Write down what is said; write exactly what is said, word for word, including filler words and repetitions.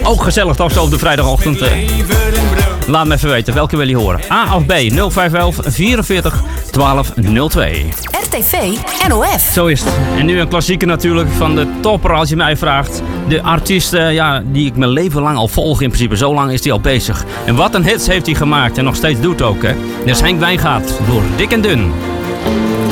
Ook gezellig toch zo op de vrijdagochtend. Uh. Laat me even weten, welke wil je horen? A of B? nul vijf een een vierenveertig twaalf nul twee. R T V N O F. Zo is het. En nu een klassieker natuurlijk van de topper als je mij vraagt. De artiest uh, ja, die ik mijn leven lang al volg in principe. Zo lang is hij al bezig. En wat een hits heeft hij gemaakt en nog steeds doet ook. Hè. Dus Henk Wijngaard door Dik en Dun.